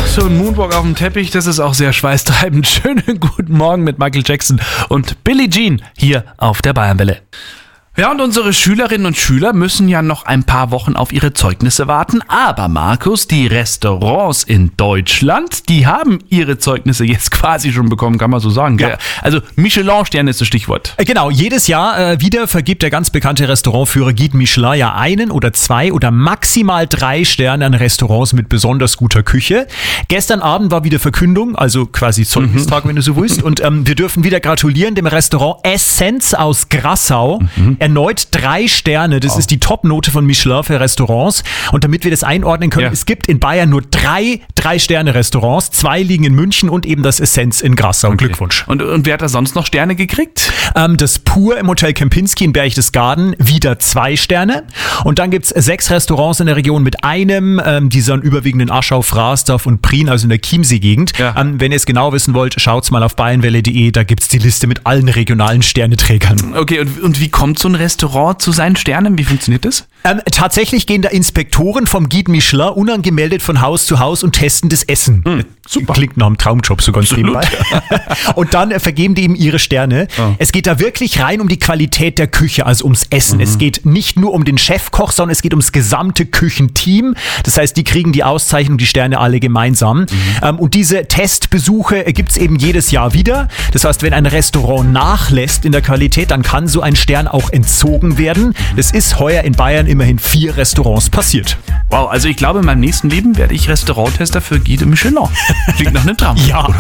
So ein Moonwalk auf dem Teppich, das ist auch sehr schweißtreibend. Schönen guten Morgen mit Michael Jackson und Billie Jean hier auf der Bayernwelle. Ja, und unsere Schülerinnen und Schüler müssen ja noch ein paar Wochen auf ihre Zeugnisse warten. Aber Markus, die Restaurants in Deutschland, die haben ihre Zeugnisse jetzt quasi schon bekommen, kann man so sagen. Ja. Gell? Also Michelin-Sterne ist das Stichwort. Genau, jedes Jahr wieder vergibt der ganz bekannte Restaurantführer Guide Michelin ja 1 oder 2 oder maximal 3 Sterne an Restaurants mit besonders guter Küche. Gestern Abend war wieder Verkündung, also quasi Zeugnistag, wenn du so willst. Und wir dürfen wieder gratulieren dem Restaurant Essenz aus Grassau. Erneut 3 Sterne, das ist die Top-Note von Michelin für Restaurants. Und damit wir das einordnen können, es gibt in Bayern nur 3 3-Sterne-Restaurants. 2 liegen in München und eben das Essenz in Grassau. Okay. Glückwunsch. Und wer hat da sonst noch Sterne gekriegt? Das Pur im Hotel Kempinski in Berchtesgaden, wieder 2 Sterne. Und dann gibt's 6 Restaurants in der Region mit einem, die sind überwiegend in Aschau, Frasdorf und Prien, also in der Chiemsee-Gegend. Ja. Wenn ihr es genau wissen wollt, schaut's mal auf bayernwelle.de, da gibt's die Liste mit allen regionalen Sterneträgern. Okay, und wie kommt so ein Restaurant zu seinen Sternen? Wie funktioniert das? Tatsächlich gehen da Inspektoren vom Guide Michelin unangemeldet von Haus zu Haus und testen das Essen. Super. Klingt nach einem Traumjob so ganz nebenbei. Und dann vergeben die ihm ihre Sterne. Oh. Es geht da wirklich rein um die Qualität der Küche, also ums Essen. Es geht nicht nur um den Chefkoch, sondern es geht ums gesamte Küchenteam. Das heißt, die kriegen die Auszeichnung, die Sterne alle gemeinsam. Und diese Testbesuche gibt's eben jedes Jahr wieder. Das heißt, wenn ein Restaurant nachlässt in der Qualität, dann kann so ein Stern auch entzogen werden. Das ist heuer in Bayern immerhin 4 Restaurants passiert. Wow, also ich glaube, in meinem nächsten Leben werde ich Restauranttester für Guide Michelin. Klingt nach einem Traum. Ja.